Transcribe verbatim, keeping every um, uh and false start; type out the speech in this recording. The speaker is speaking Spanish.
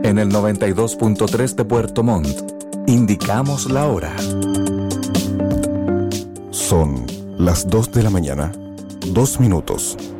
En el noventa y dos punto tres de Puerto Montt, indicamos la hora. Son las dos de la mañana, dos minutos.